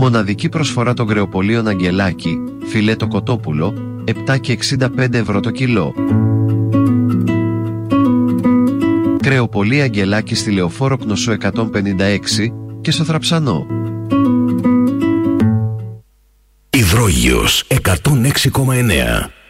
Μοναδική προσφορά των κρεοπολίων Αγγελάκη, φιλέτο κοτόπουλο, 7 και 65 ευρώ το κιλό. Κρεοπολία Αγγελάκη στη Λεωφόρο Κνωσού 156 και στο Θραψανό. Υδρόγειος 106,9.